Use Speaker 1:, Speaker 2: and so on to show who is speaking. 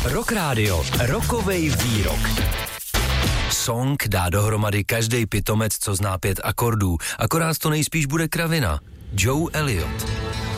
Speaker 1: Rock Radio, rokovej výrok. Song dá dohromady každej pitomec, co zná 5 akordů, akorát to nejspíš bude kravina. Joe Elliott.